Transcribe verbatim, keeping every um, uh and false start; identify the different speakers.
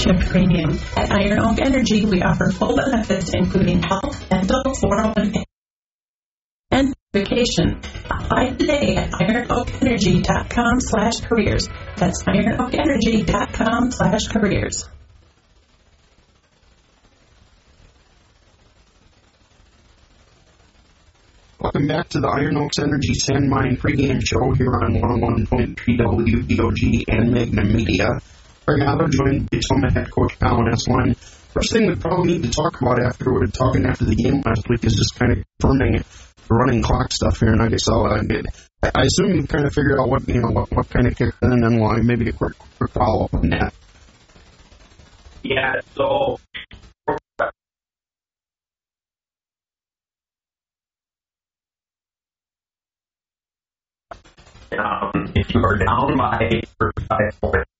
Speaker 1: membership premium. At Iron Oak Energy, we offer full benefits including health, dental, four oh one k, and vacation. Apply today at ironoakenergy.com slash careers. That's ironoakenergy.com slash careers.
Speaker 2: Welcome back to the Iron Oaks Energy Sand Mine pregame show here on one oh one point three W B O G and Magnum Media. Right now, I'm joined by Tacoma head coach Colin Esselin. First thing we probably need to talk about after we're talking after the game last week is just kind of confirming the running clock stuff here in Nagasawa. I, I assume you've kind of figured out what you know what, what kind of kicked in, and then we'll maybe a quick quick follow up on that.
Speaker 3: Yeah, so. Um, if you are down by five points,